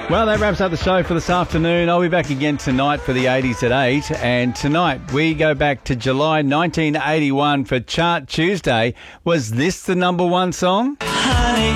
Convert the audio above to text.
Well, that wraps up the show for this afternoon. I'll be back again tonight for the 80s at 8. And tonight we go back to July 1981 for Chart Tuesday. Was this the number one song? Honey,